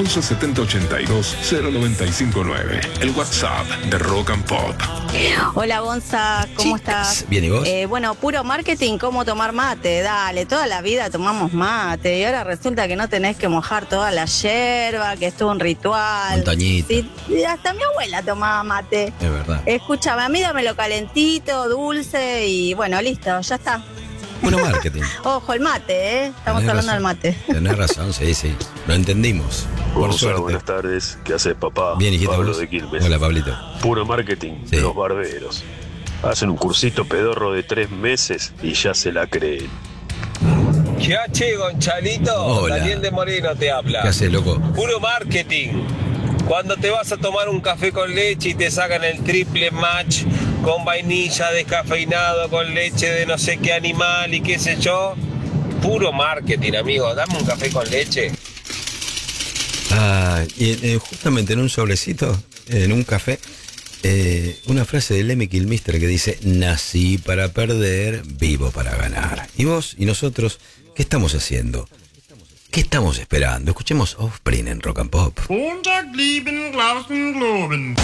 11 70 82 0959. El WhatsApp de Rock and Pop. Hola Gonza, ¿cómo estás? Bien, ¿y vos? Bueno, puro marketing, ¿cómo tomar mate? Dale, toda la vida tomamos mate y ahora resulta que no tenés que mojar toda la yerba, que es todo un ritual. Montañita. Sí, hasta mi abuela tomaba mate. Es verdad. Escúchame, a mí dámelo calentito, dulce y bueno, listo, ya está. Bueno, marketing. Ojo, el mate, Estamos Tenés hablando razón. del mate. Tenés razón, sí. Lo entendimos. Por Gonza, suerte. buenas tardes. ¿Qué haces, papá? Bien, hijito. Pablo ¿vos? de Quilmes. Hola, Pablito. Puro marketing Sí. de los barberos. Hacen un cursito pedorro de 3 meses y ya se la creen. ¿Qué hace, Gonchalito? Hola. Daniel de Moreno te habla. ¿Qué haces, loco? Puro marketing. Cuando te vas a tomar un café con leche y te sacan el triple match con vainilla, descafeinado, con leche de no sé qué animal y qué sé yo. Puro marketing, amigo. Dame un café con leche. Y justamente en un sobrecito, en un café, una frase de Lemmy Kilmister que dice: nací para perder, vivo para ganar. Y vos y nosotros, ¿qué estamos haciendo? ¿Qué estamos esperando? Escuchemos Offspring en Rock and Pop. Montag, lieben, Glauben, Globen.